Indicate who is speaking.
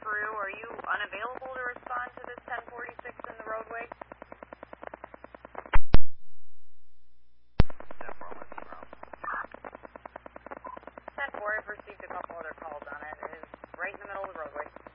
Speaker 1: Peru, are you unavailable to respond to this 1046 in the roadway?
Speaker 2: 10-4, let's see, Rob.
Speaker 1: 10-4, I've received a couple other calls on it. It is right in the middle of the roadway.